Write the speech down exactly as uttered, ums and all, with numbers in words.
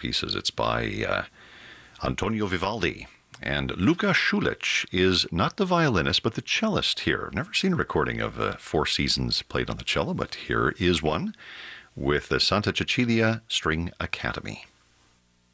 pieces. It's by uh, Antonio Vivaldi. And Luka Schulich is not the violinist, but the cellist here. I've never seen a recording of uh, Four Seasons played on the cello, but here is one with the Santa Cecilia String Academy.